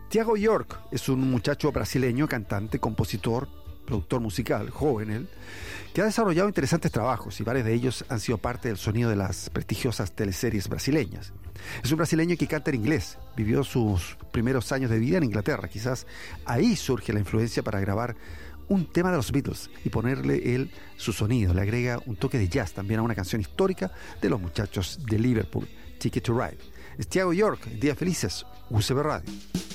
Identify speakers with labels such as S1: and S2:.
S1: Thiago York es un muchacho brasileño, cantante, compositor, productor musical, joven él, que ha desarrollado interesantes trabajos y varios de ellos han sido parte del sonido de las prestigiosas teleseries brasileñas. Es un brasileño que canta en inglés, vivió sus primeros años de vida en Inglaterra, quizás ahí surge la influencia para grabar un tema de los Beatles y ponerle él su sonido, le agrega un toque de jazz también a una canción histórica de los muchachos de Liverpool, Ticket to Ride. Es Thiago York, Días Felices, UCB Radio.